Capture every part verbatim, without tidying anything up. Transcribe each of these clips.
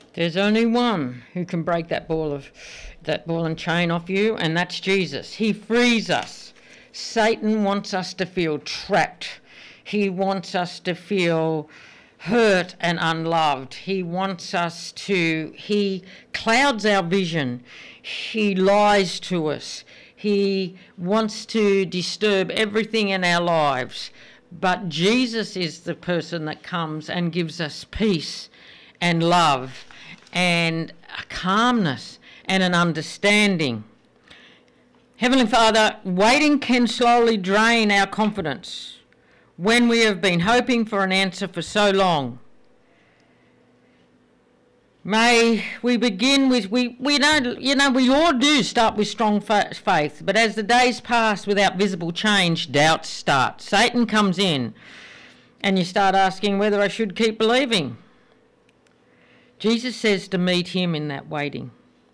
There's only one who can break that ball of that ball and chain off you, and that's Jesus. He frees us. Satan wants us to feel trapped. He wants us to feel hurt and unloved. He wants us to, he clouds our vision. He lies to us. He wants to disturb everything in our lives. But Jesus is the person that comes and gives us peace and love and a calmness and an understanding. Heavenly Father, waiting can slowly drain our confidence when we have been hoping for an answer for so long. May we begin with, we, we don't, you know, we all do start with strong faith, but as the days pass without visible change, doubts start. Satan comes in and you start asking whether I should keep believing. Jesus says to meet him in that waiting.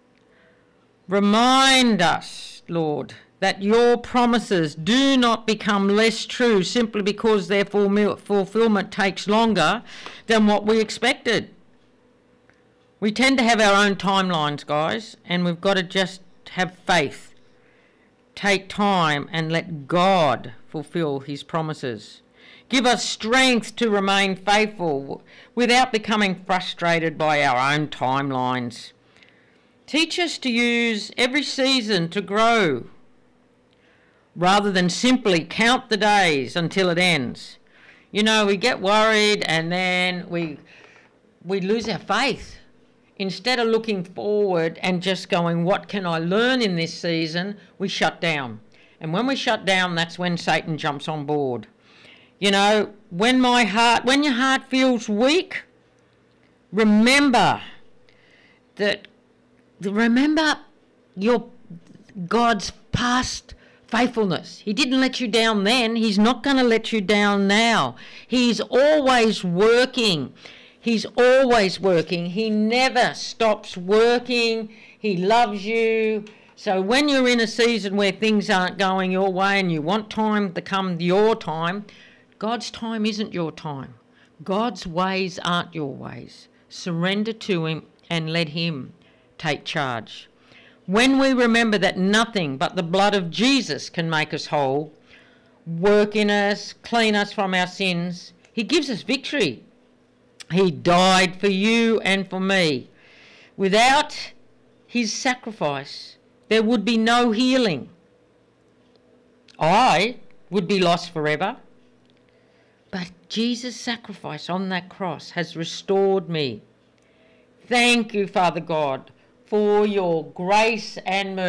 Remind us, Lord, that your promises do not become less true simply because their fulfillment takes longer than what we expected. We tend to have our own timelines, guys, and we've got to just have faith. Take time and let God fulfill his promises. Give us strength to remain faithful without becoming frustrated by our own timelines. Teach us to use every season to grow rather than simply count the days until it ends. You know, we get worried and then we we lose our faith. Instead of looking forward and just going, what can I learn in this season, we shut down. And when we shut down, that's when Satan jumps on board. You know, when my heart, when your heart feels weak, remember that, remember your God's past faithfulness. He didn't let you down then. He's not going to let you down now. He's always working. He's always working. He never stops working. He loves you. So when you're in a season where things aren't going your way and you want time to come your time, God's time isn't your time. God's ways aren't your ways. Surrender to him and let him take charge. When we remember that nothing but the blood of Jesus can make us whole, work in us, clean us from our sins, he gives us victory. He died for you and for me. Without his sacrifice, there would be no healing. I would be lost forever. But Jesus' sacrifice on that cross has restored me. Thank you, Father God, for your grace and mercy.